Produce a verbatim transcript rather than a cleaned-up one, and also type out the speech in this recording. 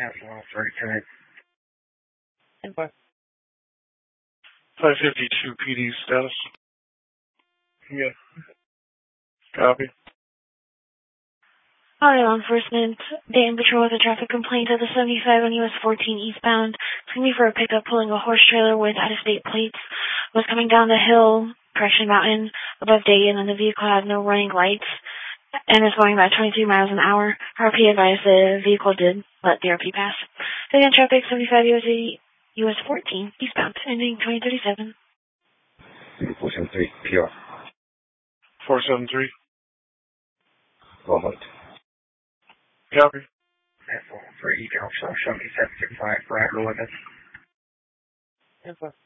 That's one thirty-two. Info. five fifty-two P D status. Yeah. Copy. Hi, law enforcement. Dayton Patrol with a traffic complaint at the seventy-five on U S fourteen eastbound. It's going to be for a pickup pulling a horse trailer with out-of-state plates. Was coming down the hill, Correction Mountain, above Dayton, and the vehicle had no running lights and is going about twenty-three miles an hour. R P advised the vehicle did let the R P pass. Again, traffic seventy-five U S eighty, U S fourteen eastbound, ending twenty thirty-seven. four seven three, P R. four seven three. Go ahead. Copy. F four three, Delta seventy-seven six five, Brad Lewis. Info.